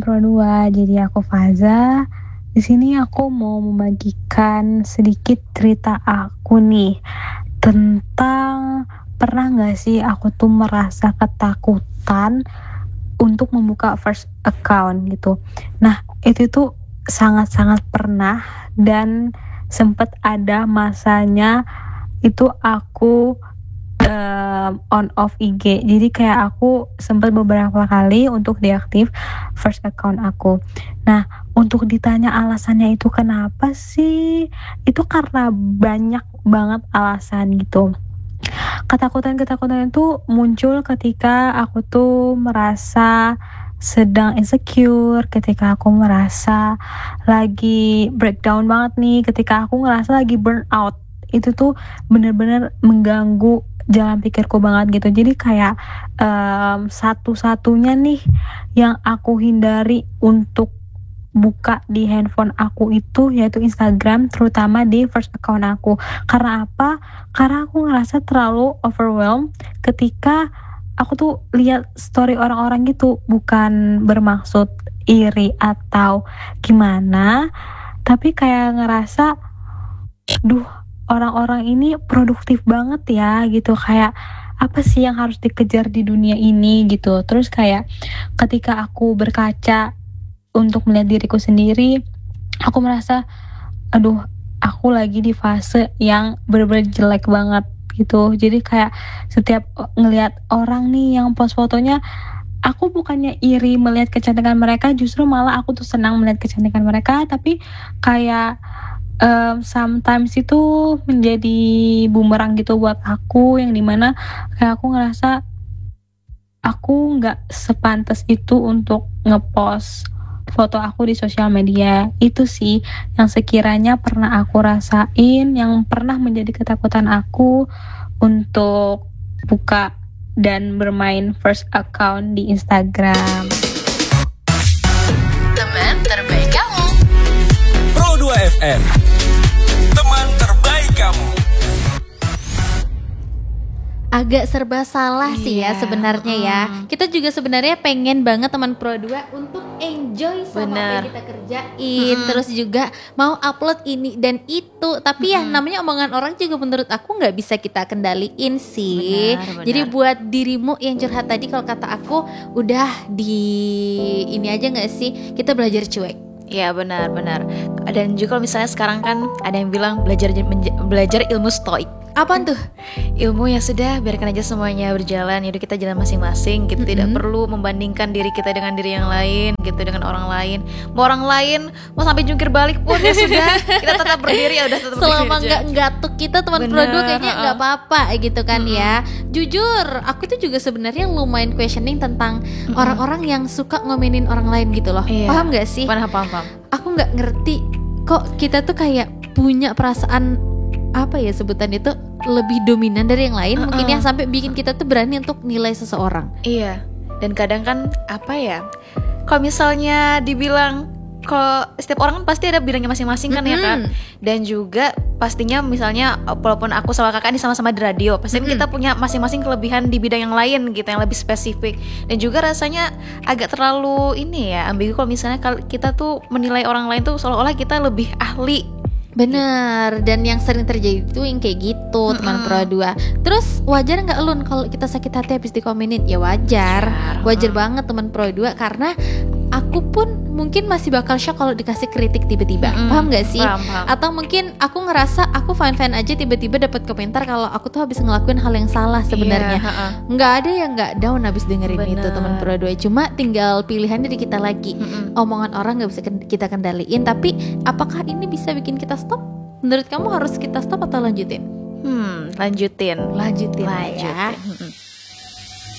Pro 2. Jadi aku Faza. Di sini aku mau membagikan sedikit cerita aku nih tentang pernah nggak sih aku tuh merasa ketakutan untuk membuka first account gitu. Nah, itu tuh sangat-sangat pernah dan sempet ada masanya itu aku on off IG. Jadi kayak aku sempat beberapa kali untuk deaktif first account aku. Nah, untuk ditanya alasannya itu kenapa sih? Itu karena banyak banget alasan gitu. Ketakutan-ketakutan itu muncul ketika aku tuh merasa sedang insecure, ketika aku merasa lagi breakdown banget nih, ketika aku ngerasa lagi burnout. Itu tuh bener-bener mengganggu jalan pikirku banget gitu. Jadi kayak satu-satunya nih yang aku hindari untuk buka di handphone aku itu yaitu Instagram, terutama di first account aku. Karena apa? Karena aku ngerasa terlalu overwhelmed ketika aku tuh lihat story orang-orang gitu, bukan bermaksud iri atau gimana, tapi kayak ngerasa duh, orang-orang ini produktif banget ya gitu, kayak apa sih yang harus dikejar di dunia ini gitu. Terus kayak ketika aku berkaca untuk melihat diriku sendiri, aku merasa aduh, aku lagi di fase yang bener-bener jelek banget gitu. Jadi kayak setiap ngelihat orang nih yang post fotonya, aku bukannya iri melihat kecantikan mereka, justru malah aku tuh senang melihat kecantikan mereka. Tapi kayak sometimes itu menjadi bumerang gitu buat aku, yang dimana kayak aku ngerasa aku nggak sepantas itu untuk ngepost foto aku di sosial media. Itu sih yang sekiranya pernah aku rasain, yang pernah menjadi ketakutan aku untuk buka dan bermain first account di Instagram. Teman terbaik kamu. Pro 2 FM. Teman terbaik kamu. Agak serba salah sih ya sebenarnya ya. Kita juga sebenarnya pengen banget teman Pro 2 untuk enjoy sama apa yang kita kerjain. Terus juga mau upload ini dan itu. Tapi ya namanya omongan orang juga menurut aku gak bisa kita kendaliin sih. Benar. Jadi buat dirimu yang curhat tadi, kalau kata aku udah di ini aja gak sih, kita belajar cuek. Ya benar. Dan juga kalau misalnya sekarang kan ada yang bilang belajar ilmu stoik. Apaan tuh? Ilmu yang sudah biarkan aja semuanya berjalan. Yaudah kita jalan masing-masing gitu. Tidak perlu membandingkan diri kita dengan diri yang lain gitu, dengan orang lain. Mau orang lain mau sampai jungkir balik pun ya sudah, kita tetap berdiri, ya udah tetap selama berdiri aja. nggak gatuk kita teman Pro 2 kayaknya nggak apa-apa gitu kan ya. Jujur aku tuh juga sebenarnya lumayan questioning tentang orang-orang yang suka ngomenin orang lain gitu loh. Paham nggak sih? Paham. Aku nggak ngerti kok kita tuh kayak punya perasaan apa ya sebutan itu, lebih dominan dari yang lain mungkin ya, sampai bikin kita tuh berani untuk nilai seseorang. Iya. Dan kadang kan apa ya, kalau misalnya dibilang, kalau setiap orang kan pasti ada bidangnya masing-masing kan ya kan. Dan juga pastinya misalnya walaupun aku sama kakak ini sama-sama di radio, pasti kita punya masing-masing kelebihan di bidang yang lain gitu, yang lebih spesifik. Dan juga rasanya agak terlalu ini ya, ambigu kalau misalnya kita tuh menilai orang lain tuh seolah-olah kita lebih ahli. Bener, dan yang sering terjadi itu yang kayak gitu teman Pro 2. Terus wajar nggak Lun kalau kita sakit hati habis dikomenin? Ya wajar banget teman Pro 2, karena aku pun mungkin masih bakal shock kalau dikasih kritik tiba-tiba. Paham gak sih? Paham. Atau mungkin aku ngerasa aku fine-fine aja, tiba-tiba dapat komentar kalau aku tuh habis ngelakuin hal yang salah sebenarnya. Nggak ada yang nggak down habis dengerin itu teman Pro 2. Cuma tinggal pilihan dari kita lagi. Omongan orang nggak bisa kita kendaliin, tapi apakah ini bisa bikin kita stop? Menurut kamu harus kita stop atau lanjutin? Lanjutin Lanjutin lah ya.